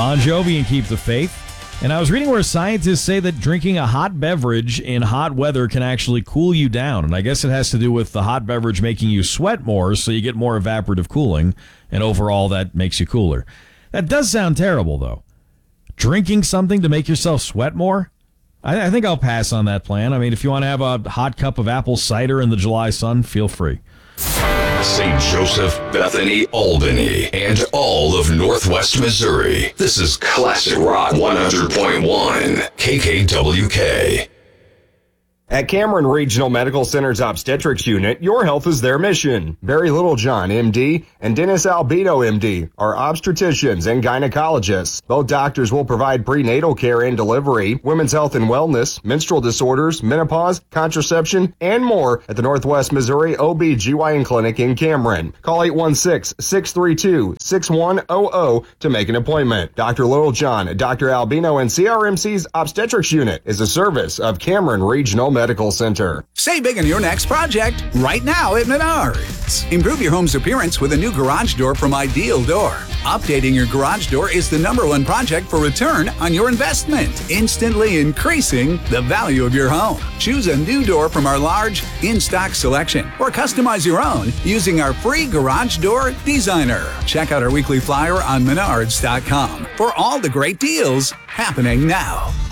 Bon Jovi and Keep the Faith. And I was reading where scientists say that drinking a hot beverage in hot weather can actually cool you down. And I guess it has to do with the hot beverage making you sweat more, so you get more evaporative cooling. And overall, that makes you cooler. That does sound terrible, though. Drinking something to make yourself sweat more? I think I'll pass on that plan. I mean, if you want to have a hot cup of apple cider in the July sun, feel free. St. Joseph, Bethany, Albany, and all of Northwest Missouri. This is Classic Rock 100.1 KKWK. At Cameron Regional Medical Center's Obstetrics Unit, your health is their mission. Barry Littlejohn, MD, and Dennis Albino, MD, are obstetricians and gynecologists. Both doctors will provide prenatal care and delivery, women's health and wellness, menstrual disorders, menopause, contraception, and more at the Northwest Missouri OB/GYN Clinic in Cameron. Call 816-632-6100 to make an appointment. Dr. Littlejohn, Dr. Albino, and CRMC's Obstetrics Unit is a service of Cameron Regional Medical Center. Save big on your next project right now at Menards. Improve your home's appearance with a new garage door from Ideal Door. Updating your garage door is the #1 project for return on your investment, instantly increasing the value of your home. Choose a new door from our large in-stock selection or customize your own using our free garage door designer. Check out our weekly flyer on Menards.com for all the great deals happening now.